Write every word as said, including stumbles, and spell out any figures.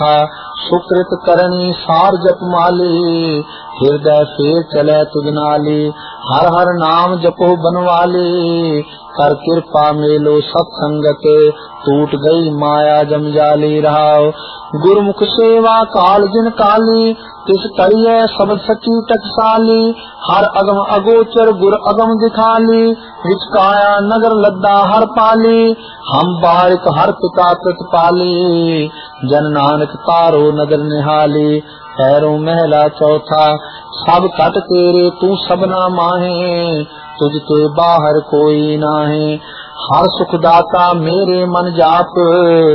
सुकृत करनी सार जप माली, हृदय फेर चले तुझ नाली। हर हर नाम जपो बनवाली, कर कृपा मेलो सत्संगत, टूट गई माया जमजाली। रहाओ गुरुमुख सेवा काल जिन काली, तिस करिए सब सची टकसाली। हर अगम अगोचर गुर अगम दिखाली, विच काया नगर लद्दा हर पाली। हम बारिक हर पिता प्रतिपाली, जन नानक तारो नगर निहाली। पैरों महला चौथा सब कट तेरे तू सबना माहे, तुझ ते बाहर कोई नाहे। हर सुख दाता मेरे मन जाप,